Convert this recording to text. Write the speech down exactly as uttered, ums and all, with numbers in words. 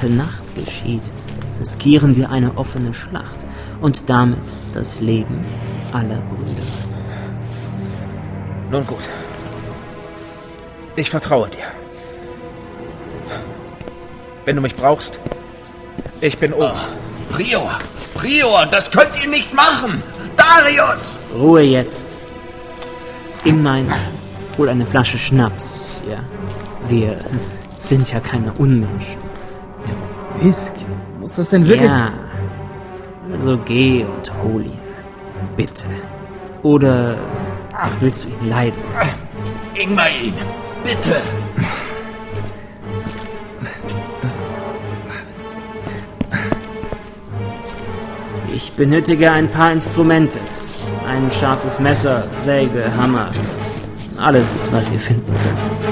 heute Nacht geschieht, riskieren wir eine offene Schlacht und damit das Leben aller Brüder. Nun gut. Ich vertraue dir. Wenn du mich brauchst, ich bin oben. Oh, Prior! Prior, das könnt ihr nicht machen! Darius! Ruhe jetzt. Immerhin, hol eine Flasche Schnaps, ja. Wir sind ja keine Unmenschen. Whisky? Muss das denn wirklich... Ja, also geh und hol ihn. Bitte. Oder willst du ihn leiden? Ingmarin, bitte! Das... Ich benötige ein paar Instrumente. Ein scharfes Messer, Säge, Hammer. Alles, was ihr finden könnt.